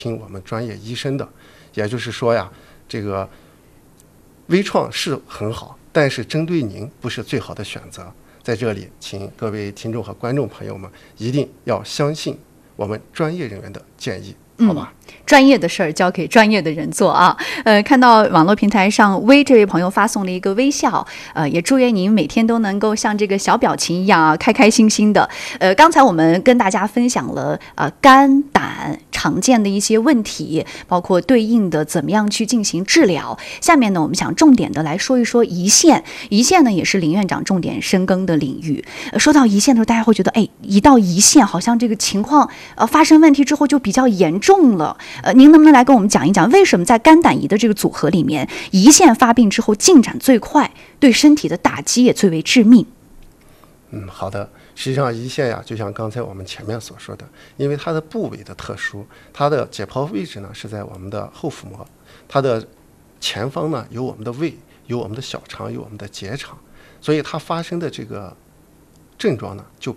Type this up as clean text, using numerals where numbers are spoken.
听我们专业医生的。也就是说呀，这个微创是很好，但是针对您不是最好的选择。在这里，请各位听众和观众朋友们一定要相信我们专业人员的建议，好吧？ 专业的事儿交给专业的人做啊。看到网络平台上微这位朋友发送了一个微笑，也祝愿您每天都能够像这个小表情一样啊，开开心心的。刚才我们跟大家分享了肝胆常见的一些问题，包括对应的怎么样去进行治疗。下面呢，我们想重点的来说一说胰腺。胰腺呢，也是林院长重点深耕的领域。说到胰腺的时候，大家会觉得，一到胰腺好像这个情况发生问题之后就比较严重了。您能不能来跟我们讲一讲，为什么在肝胆胰的这个组合里面，胰腺发病之后进展最快，对身体的打击也最为致命？ 好的。实际上，胰腺呀，就像刚才我们前面所说的，因为它的部位的特殊，它的解剖位置呢是在我们的后腹膜，它的前方呢有我们的胃，有我们的小肠，有我们的结肠，所以它发生的这个症状呢就